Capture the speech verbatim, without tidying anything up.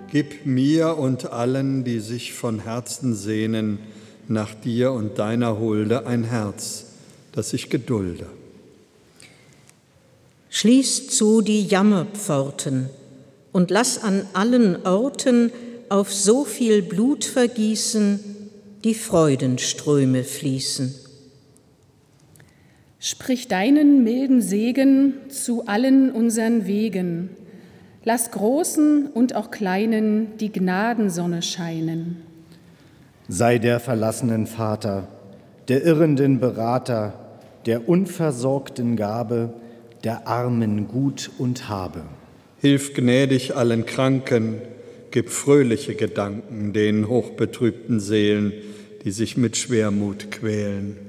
Gib mir und allen, die sich von Herzen sehnen, nach dir und deiner Hulde ein Herz, das ich gedulde. Schließ zu die Jammerpforten und lass an allen Orten auf so viel Blutvergießen die Freudenströme fließen. Sprich deinen milden Segen zu allen unseren Wegen. Lass Großen und auch Kleinen die Gnadensonne scheinen. Sei der verlassenen Vater, der irrenden Berater, der unversorgten Gabe, der Armen Gut und Habe. Hilf gnädig allen Kranken, gib fröhliche Gedanken den hochbetrübten Seelen, die sich mit Schwermut quälen.